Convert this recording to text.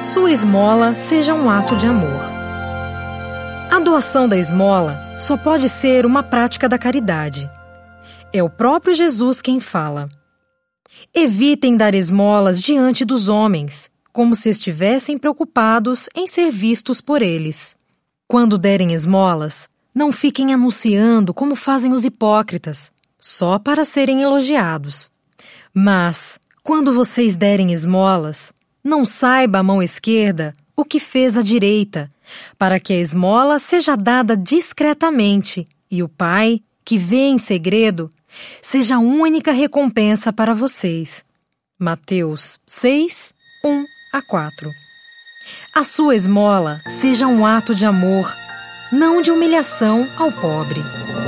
sua esmola seja um ato de amor. A doação da esmola só pode ser uma prática da caridade. É o próprio Jesus quem fala. Evitem dar esmolas diante dos homens, como se estivessem preocupados em ser vistos por eles. Quando derem esmolas, não fiquem anunciando como fazem os hipócritas, só para serem elogiados. Mas, quando vocês derem esmolas, não saiba a mão esquerda o que fez a direita, para que a esmola seja dada discretamente e o Pai, que vê em segredo, seja a única recompensa para vocês. Mateus 6, 1-4. A sua esmola seja um ato de amor, não de humilhação ao pobre.